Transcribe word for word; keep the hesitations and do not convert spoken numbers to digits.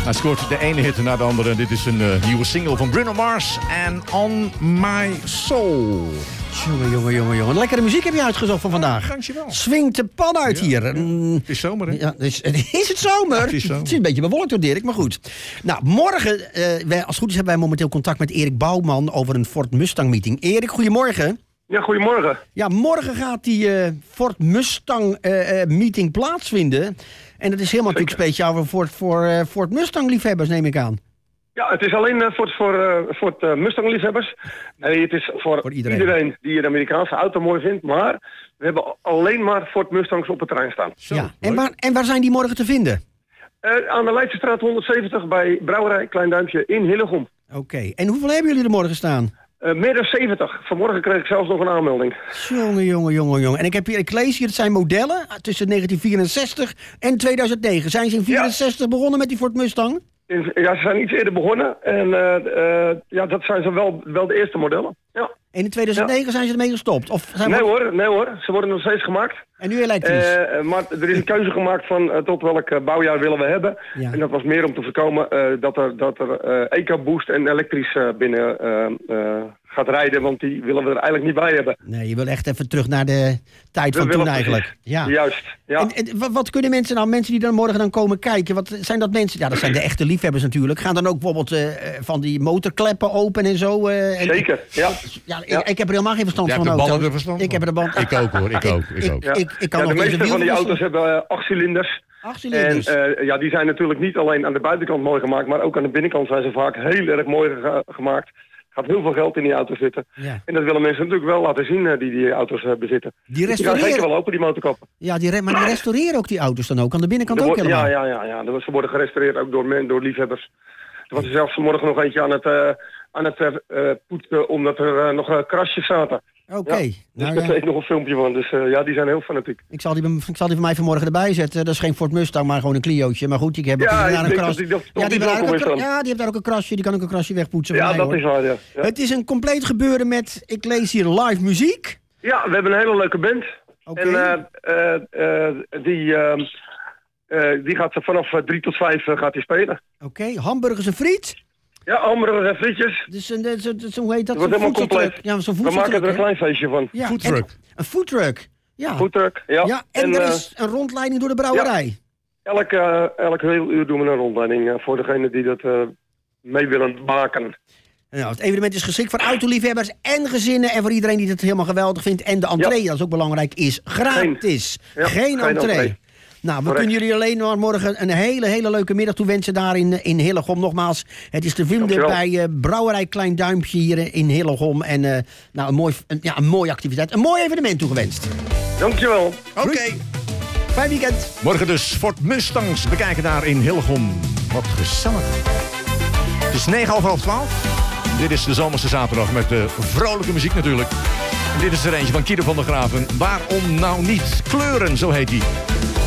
Hij scoort de ene hit na de andere. Dit is een uh, nieuwe single van Bruno Mars en On My Soul. Jongen, jongen, jongen, jongen. Lekkere muziek heb je uitgezocht van vandaag. Ja, dankjewel. Swingt de pan uit ja, hier. Ja. Mm, het is zomer, hè? Ja, is, is het zomer? Ja, het is zomer. Het is een beetje bewolkt door Dirk, maar goed. Nou, morgen, uh, wij, als het goed is, hebben wij momenteel contact met Erik Bouwman over een Ford Mustang meeting. Erik, goedemorgen. Ja, goedemorgen. Ja, morgen gaat die uh, Ford Mustang uh, uh, meeting plaatsvinden. En dat is helemaal natuurlijk speciaal voor Ford, voor, uh, Ford Mustang liefhebbers, neem ik aan. Ja, het is alleen uh, voor, voor, uh, voor uh, Mustang-liefhebbers. Nee, het is voor, voor iedereen. iedereen die een Amerikaanse auto mooi vindt. Maar we hebben alleen maar Ford Mustangs op het terrein staan. Zo, ja. en, waar, en waar zijn die morgen te vinden? Uh, aan de Leidsestraat honderdzeventig bij Brouwerij Klein Duimpje in Hillegom. Oké, okay. En hoeveel hebben jullie er morgen staan? Uh, meer dan zeventig. Vanmorgen kreeg ik zelfs nog een aanmelding. Jongen, jongen, jongen, jongen. En ik, heb hier, ik lees hier, het zijn modellen tussen negentien vierenzestig en tweeduizend negen. Zijn ze in vierenzestig ja. begonnen met die Ford Mustang? Ja, ze zijn iets eerder begonnen. En uh, uh, ja, dat zijn ze wel, wel de eerste modellen. Ja. En in tweeduizend negen ja. zijn ze ermee gestopt? Of zijn nee, we... hoor, nee hoor, ze worden nog steeds gemaakt. En nu elektrisch? Uh, maar er is een keuze gemaakt van uh, tot welk uh, bouwjaar willen we hebben. Ja. En dat was meer om te voorkomen uh, dat er, dat er uh, EcoBoost en elektrisch uh, binnen uh, uh, gaat rijden. Want die willen we er eigenlijk niet bij hebben. Nee, je wil echt even terug naar de tijd we van toen eigenlijk. Ja. Juist, ja. En, en wat, wat kunnen mensen nou, mensen die dan morgen dan komen kijken, wat zijn dat mensen? Ja, dat zijn de echte liefhebbers natuurlijk. Gaan dan ook bijvoorbeeld uh, van die motorkleppen open en zo? Uh, en, Zeker, ja. Ja, ik, ja. ik heb er helemaal geen verstand ja, van auto's. Verstand ik heb er de band. Ik ook hoor, ik ook. Ik, ik, ook. Ja. ik, ik kan ja, nog de meeste van die wiel auto's hebben uh, acht cilinders. Acht cilinders. En uh, ja, die zijn natuurlijk niet alleen aan de buitenkant mooi gemaakt, maar ook aan de binnenkant zijn ze vaak heel erg mooi ge- gemaakt. Er gaat heel veel geld in die auto's zitten. Ja. En dat willen mensen natuurlijk wel laten zien uh, die die auto's uh, bezitten. Die restaureren... Die gaan zeker wel open, die motorkappen. Ja, die re- maar die restaureren ook die auto's dan ook, aan de binnenkant wordt, ook helemaal? Ja, ja, ja, ja. Ze worden gerestaureerd ook door, men, door liefhebbers. Er was er zelfs vanmorgen nog eentje aan het, uh, aan het uh, poetsen, omdat er uh, nog uh, krasjes zaten. Oké. Okay. Ja, dus nou, daar ja. is nog een filmpje van. Dus uh, ja, die zijn heel fanatiek. Ik zal, die, ik zal die van mij vanmorgen erbij zetten. Dat is geen Ford Mustang, maar gewoon een Clio'tje. Maar goed, ik heb ja, ook ik een kras. Die, dat, ja, die, die, ook een, ja, die heeft daar ook een krasje. Die kan ook een krasje wegpoetsen. Ja, mij, dat hoor. is waar, ja. ja. Het is een compleet gebeuren met, ik lees hier live muziek. Ja, we hebben een hele leuke band. Okay. En uh, uh, uh, die, uh, uh, die gaat vanaf uh, drie tot vijf uh, gaat die spelen. Oké, okay. Hamburgers en friet. Ja, hamburgers en frietjes. Dus een, zo, zo, hoe heet dat? Het wordt helemaal compleet. Ja, zo'n we maken er een klein feestje van. Ja, foodtruck. Een foodtruck. Ja. Foodtruck, ja. ja. En, en er uh, is een rondleiding door de brouwerij. Ja. Elk, uh, elk heel uur doen we een rondleiding uh, voor degene die dat uh, mee willen maken. Nou, het evenement is geschikt voor autoliefhebbers en gezinnen en voor iedereen die het helemaal geweldig vindt. En de entree, ja. dat is ook belangrijk, is gratis. Geen, ja, geen, geen entree. entree. Nou, we Correct. kunnen jullie alleen maar morgen een hele, hele leuke middag toewensen daar in, in Hillegom. Nogmaals, het is te vinden bij uh, Brouwerij Klein Duimpje hier in Hillegom. En uh, nou, een, mooi, een, ja, een mooie activiteit, een mooi evenement toegewenst. Dankjewel. Oké. Okay. Fijn weekend. Morgen dus Ford Mustangs bekijken daar in Hillegom. Wat gezellig. Het is negen over half twaalf. Dit is de zomerse zaterdag met uh, vrolijke muziek natuurlijk. En dit is er eentje van Kiedo van der Graven. Waarom nou niet? Kleuren, zo heet die.